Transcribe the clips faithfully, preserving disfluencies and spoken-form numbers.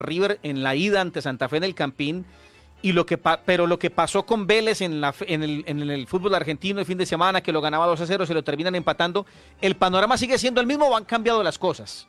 River en la ida ante Santa Fe en el Campín, y lo que pa pero lo que pasó con Vélez en, la, en, el, en el fútbol argentino el fin de semana, que lo ganaba dos a cero, se lo terminan empatando, ¿el panorama sigue siendo el mismo o han cambiado las cosas?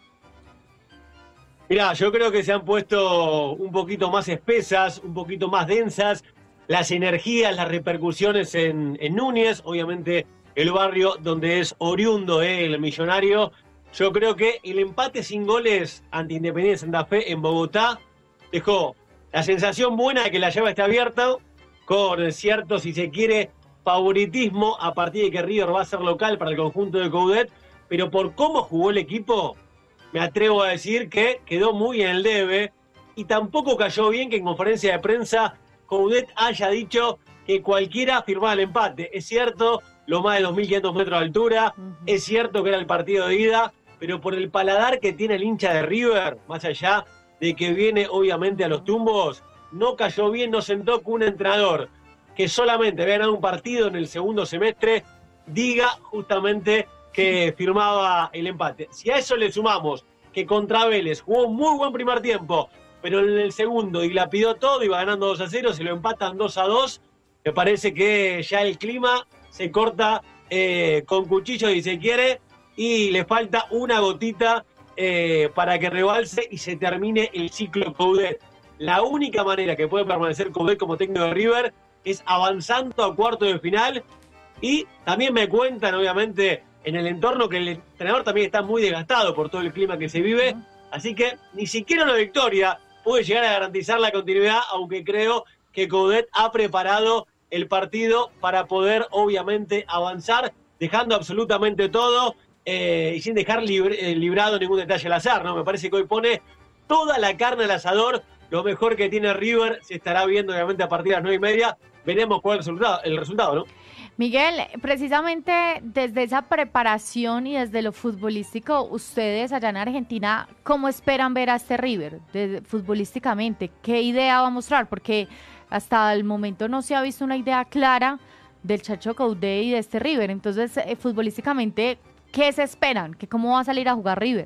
Mirá, yo creo que se han puesto un poquito más espesas, un poquito más densas, las energías, las repercusiones en, en Núñez, obviamente el barrio donde es oriundo eh, el Millonario. Yo creo que el empate sin goles ante Independiente Santa Fe en Bogotá dejó la sensación buena de que la llave está abierta, con cierto, si se quiere, favoritismo a partir de que River va a ser local para el conjunto de Coudet, pero por cómo jugó el equipo, me atrevo a decir que quedó muy en el debe, y tampoco cayó bien que en conferencia de prensa Coudet haya dicho que cualquiera firmaba el empate. Es cierto, lo más de dos mil quinientos metros de altura, uh-huh. Es cierto que era el partido de ida, pero por el paladar que tiene el hincha de River, más allá de que viene obviamente a los tumbos, no cayó bien, no sentó con un entrenador que solamente había ganado un partido en el segundo semestre, diga justamente que firmaba el empate. Si a eso le sumamos que contra Vélez jugó un muy buen primer tiempo, pero en el segundo y la pidió todo, iba ganando dos a cero, se lo empatan dos a dos, me parece que ya el clima se corta eh, con cuchillo si se quiere, y le falta una gotita eh, para que rebalse y se termine el ciclo Coudet. La única manera que puede permanecer Coudet como técnico de River es avanzando a cuarto de final, y también me cuentan obviamente en el entorno que el entrenador también está muy desgastado por todo el clima que se vive, así que ni siquiera una victoria puede llegar a garantizar la continuidad, aunque creo que Coudet ha preparado el partido para poder obviamente avanzar, dejando absolutamente todo eh, y sin dejar libre, eh, librado ningún detalle al azar, ¿no? Me parece que hoy pone toda la carne al asador, lo mejor que tiene River se estará viendo obviamente a partir de las nueve y media, veremos cuál es el resultado, el resultado, ¿no? Miguel, precisamente desde esa preparación y desde lo futbolístico, ustedes allá en Argentina, ¿cómo esperan ver a este River de, futbolísticamente? ¿Qué idea va a mostrar? Porque hasta el momento no se ha visto una idea clara del Chacho Coudet y de este River. Entonces, eh, futbolísticamente, ¿qué se esperan? ¿Qué, ¿Cómo va a salir a jugar River?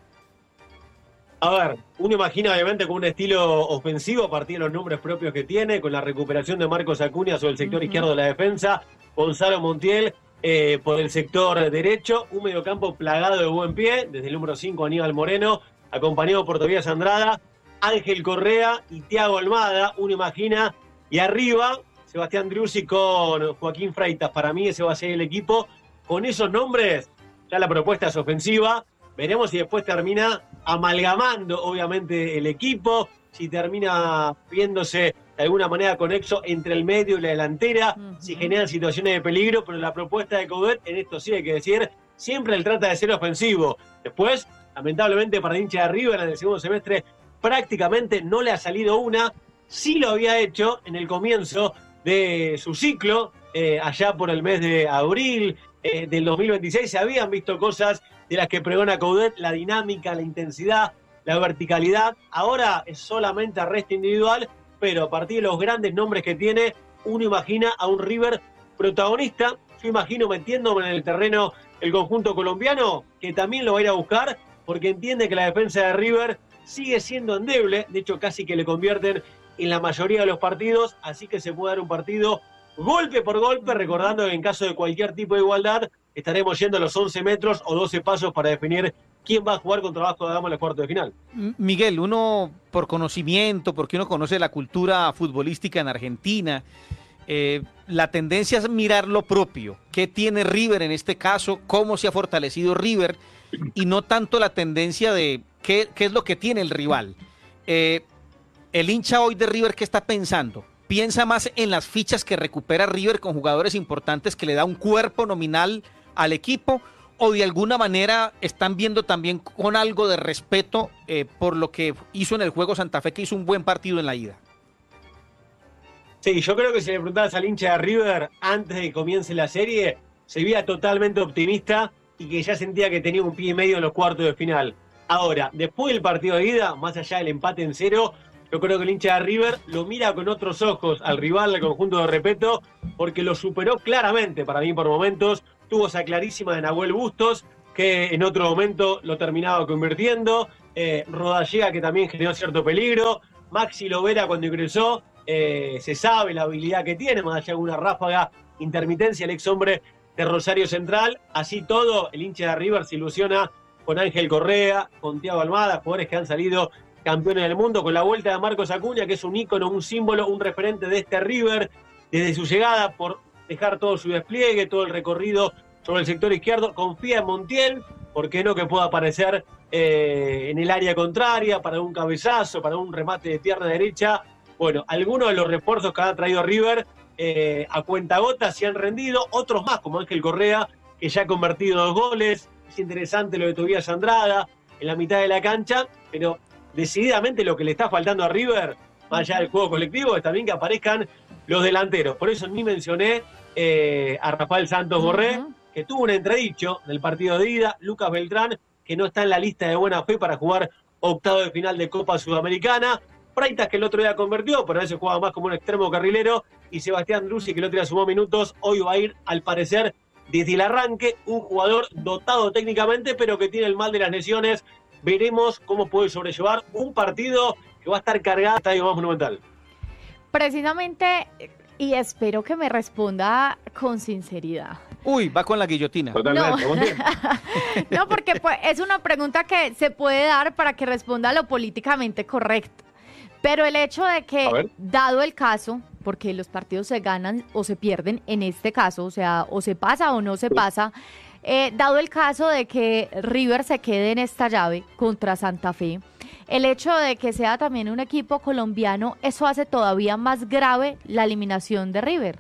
A ver, uno imagina obviamente con un estilo ofensivo a partir de los nombres propios que tiene, con la recuperación de Marcos Acuña sobre el sector uh-huh. izquierdo de la defensa, Gonzalo Montiel eh, por el sector derecho, un mediocampo plagado de buen pie, desde el número cinco Aníbal Moreno, acompañado por Tobías Andrada, Ángel Correa y Thiago Almada, uno imagina, y arriba Sebastián Driussi con Joaquín Freitas. Para mí ese va a ser el equipo. Con esos nombres, ya la propuesta es ofensiva. Veremos si después termina amalgamando, obviamente, el equipo, si termina viéndose de alguna manera conexo entre el medio y la delantera, uh-huh. si generan situaciones de peligro, pero la propuesta de Coudet, en esto sí hay que decir, siempre él trata de ser ofensivo. Después, lamentablemente para el hincha de River, en el segundo semestre prácticamente no le ha salido una. Sí lo había hecho en el comienzo de su ciclo, eh, allá por el mes de abril eh, del dos mil veintiséis, se habían visto cosas de las que pregona Coudet, la dinámica, la intensidad, la verticalidad. Ahora es solamente arresto individual, pero a partir de los grandes nombres que tiene, uno imagina a un River protagonista. Yo imagino metiéndome en el terreno el conjunto colombiano, que también lo va a ir a buscar, porque entiende que la defensa de River sigue siendo endeble, de hecho casi que le convierten en la mayoría de los partidos, así que se puede dar un partido golpe por golpe, recordando que en caso de cualquier tipo de igualdad estaremos yendo a los once metros o doce pasos para definir quién va a jugar contra Vasco da Gama en los cuartos de final. Miguel, uno por conocimiento, porque uno conoce la cultura futbolística en Argentina, eh, la tendencia es mirar lo propio, qué tiene River en este caso, cómo se ha fortalecido River, y no tanto la tendencia de qué, qué es lo que tiene el rival. Eh, el hincha hoy de River, ¿qué está pensando? ¿Piensa más en las fichas que recupera River con jugadores importantes que le da un cuerpo nominal al equipo, o de alguna manera están viendo también con algo de respeto eh, por lo que hizo en el juego Santa Fe, que hizo un buen partido en la ida? Sí, yo creo que si le preguntabas al hincha de River antes de que comience la serie, se veía totalmente optimista y que ya sentía que tenía un pie y medio en los cuartos de final. Ahora, después del partido de ida, más allá del empate en cero, yo creo que el hincha de River lo mira con otros ojos al rival, al conjunto de Repetto, porque lo superó claramente, para mí por momentos. Tuvo esa clarísima de Nahuel Bustos, que en otro momento lo terminaba convirtiendo. eh, Rodallega, que también generó cierto peligro, Maxi Lovera cuando ingresó, eh, se sabe la habilidad que tiene, más allá de una ráfaga, intermitencia, el ex hombre de Rosario Central. Así todo, el hincha de River se ilusiona con Ángel Correa, con Thiago Almada, jugadores que han salido campeones del mundo, con la vuelta de Marcos Acuña, que es un ícono, un símbolo, un referente de este River, desde su llegada, por dejar todo su despliegue, todo el recorrido sobre el sector izquierdo. Confía en Montiel, ¿por qué no que pueda aparecer eh, en el área contraria, para un cabezazo, para un remate de pierna derecha? Bueno, algunos de los refuerzos que ha traído River eh, a cuentagotas se han rendido, otros más, como Ángel Correa, que ya ha convertido dos goles. Es interesante lo de Tobías Andrada en la mitad de la cancha, pero decididamente lo que le está faltando a River, más allá del juego colectivo, es también que aparezcan los delanteros. Por eso ni mencioné eh, a Rafael Santos Borré, uh-huh. que tuvo un entredicho del partido de ida, Lucas Beltrán, que no está en la lista de buena fe para jugar octavo de final de Copa Sudamericana, Freitas, que el otro día convirtió, pero a veces jugaba más como un extremo carrilero, y Sebastián Drusi, que el otro día sumó minutos, hoy va a ir, al parecer, desde el arranque, un jugador dotado técnicamente, pero que tiene el mal de las lesiones. Veremos cómo puede sobrellevar un partido que va a estar cargado hasta el Estadio Monumental. Precisamente, y espero que me responda con sinceridad. Uy, va con la guillotina. Totalmente. No, no porque pues, es una pregunta que se puede dar para que responda lo políticamente correcto. Pero el hecho de que, dado el caso, porque los partidos se ganan o se pierden en este caso, o sea, o se pasa o no se pasa, eh, dado el caso de que River se quede en esta llave contra Santa Fe, el hecho de que sea también un equipo colombiano, ¿eso hace todavía más grave la eliminación de River?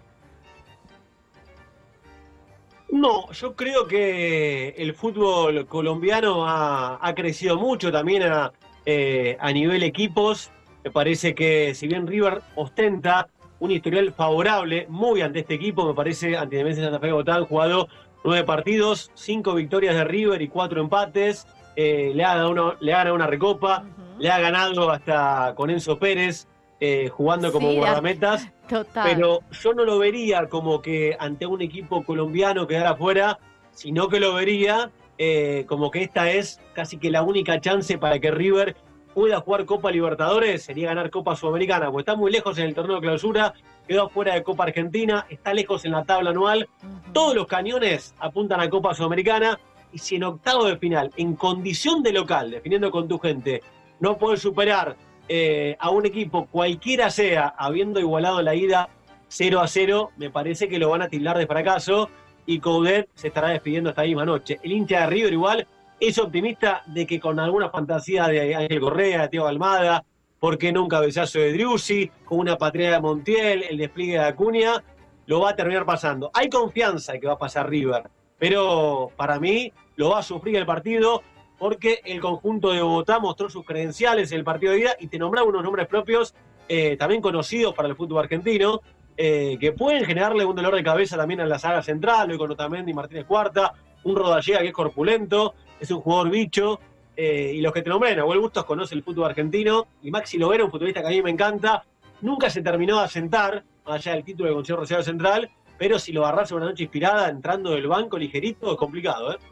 No, yo creo que el fútbol colombiano ha, ha crecido mucho también a, eh, a nivel equipos. Me parece que si bien River ostenta un historial favorable muy ante este equipo, me parece ante Independiente Santa Fe de Bogotá han jugado nueve partidos, cinco victorias de River y cuatro empates, eh, le, ha dado una, le ha ganado una recopa, uh-huh. le ha ganado hasta con Enzo Pérez eh, jugando como sí, guardametas, total. Pero yo no lo vería como que ante un equipo colombiano quedara afuera, sino que lo vería eh, como que esta es casi que la única chance para que River pueda jugar Copa Libertadores, sería ganar Copa Sudamericana, porque está muy lejos en el torneo de clausura, quedó afuera de Copa Argentina, está lejos en la tabla anual, uh-huh. todos los cañones apuntan a Copa Sudamericana, y si en octavo de final, en condición de local, definiendo con tu gente, no puedes superar eh, a un equipo, cualquiera sea, habiendo igualado la ida cero a cero, me parece que lo van a tildar de fracaso, y Coudet se estará despidiendo esta misma noche. El hincha de River igual es optimista de que con alguna fantasía de Ángel Correa, de Thiago Almada, ¿por qué no un cabezazo de Driussi, con una patria de Montiel, el despliegue de Acuña, lo va a terminar pasando? Hay confianza en que va a pasar River, pero para mí lo va a sufrir el partido porque el conjunto de Bogotá mostró sus credenciales en el partido de ida y te nombraba unos nombres propios eh, también conocidos para el fútbol argentino, eh, que pueden generarle un dolor de cabeza también a la saga central, hoy con Otamendi y Martínez Cuarta, un Rodallega que es corpulento, es un jugador bicho, eh, y los que te nombré, Nahuel Bustos conoce el fútbol argentino, y Maxi Lovera, un futbolista que a mí me encanta, nunca se terminó de asentar, más allá del título de consiguió Rosario Central, pero si lo agarrás en una noche inspirada, entrando del banco ligerito, es complicado, ¿eh?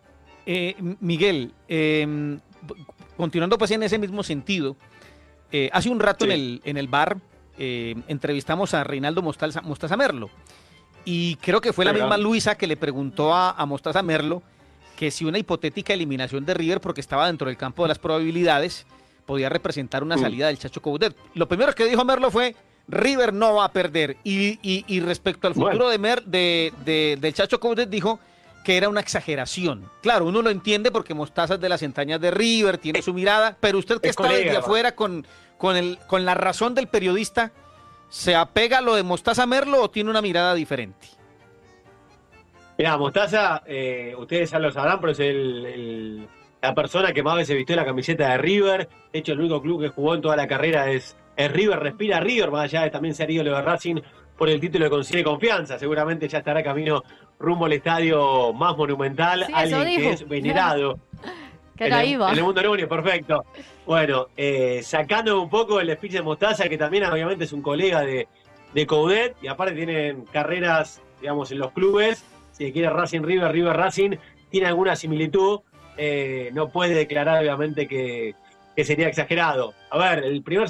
Eh, Miguel, eh, continuando pues en ese mismo sentido, eh, hace un rato sí. en el en el bar eh, entrevistamos a Reinaldo Mostaza, Mostaza Merlo, y creo que fue la misma Luisa que le preguntó a, a Mostaza Merlo que si una hipotética eliminación de River, porque estaba dentro del campo de las probabilidades, podía representar una salida del Chacho Coudet. Lo primero que dijo Merlo fue, River no va a perder, y, y, y respecto al futuro bueno. de Mer, de, de, del Chacho Coudet dijo que era una exageración. Claro, uno lo entiende porque Mostaza es de las entrañas de River, tiene es, su mirada, pero usted que está desde afuera con, con, el, con la razón del periodista, ¿se apega a lo de Mostaza Merlo o tiene una mirada diferente? Mirá, Mostaza, eh, ustedes ya lo sabrán, pero es el, el, la persona que más veces vistió la camiseta de River. De hecho, el único club que jugó en toda la carrera es, es River, respira River, más allá de también ser ídolo de Racing por el título de Consigue Confianza. Seguramente ya estará camino rumbo al estadio más monumental, sí, alguien que es venerado que en, la el, iba. en el mundo número, perfecto. Bueno, eh, sacando un poco el speech de Mostaza, que también obviamente es un colega de, de Coudet, y aparte tienen carreras, digamos, en los clubes. Si quiere Racing River, River Racing, tiene alguna similitud. eh, no puede declarar obviamente que, que sería exagerado. A ver, el primer